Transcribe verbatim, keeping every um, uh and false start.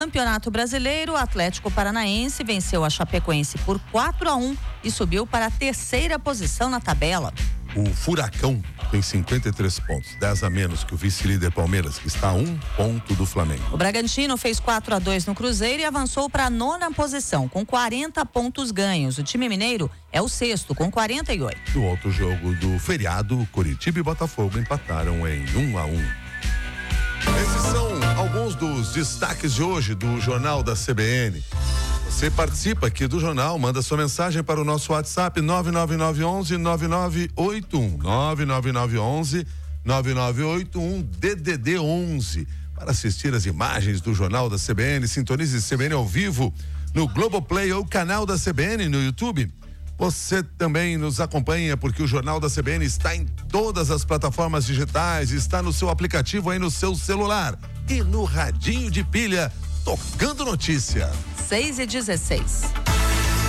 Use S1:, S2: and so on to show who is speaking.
S1: Campeonato Brasileiro, o Atlético Paranaense venceu a Chapecoense por quatro a um e subiu para a terceira posição na tabela.
S2: O Furacão tem cinquenta e três pontos, dez a menos que o vice-líder Palmeiras, que está a um ponto do Flamengo.
S1: O Bragantino fez quatro a dois no Cruzeiro e avançou para a nona posição, com quarenta pontos ganhos. O time mineiro é o sexto, com quarenta e oito.
S2: No outro jogo do feriado, Coritiba e Botafogo empataram em um a um. Esses são alguns dos destaques de hoje do Jornal da C B N. Você participa aqui do jornal, manda sua mensagem para o nosso WhatsApp nove nove nove um um nove nove oito um, nove nove nove um um nove nove oito um, D D D onze. Para assistir as imagens do Jornal da C B N, sintonize C B N ao vivo no Globoplay ou canal da C B N no YouTube. Você também nos acompanha porque o Jornal da C B N está em todas as plataformas digitais, está no seu aplicativo aí no seu celular e no radinho de pilha, tocando notícia.
S1: seis e dezesseis.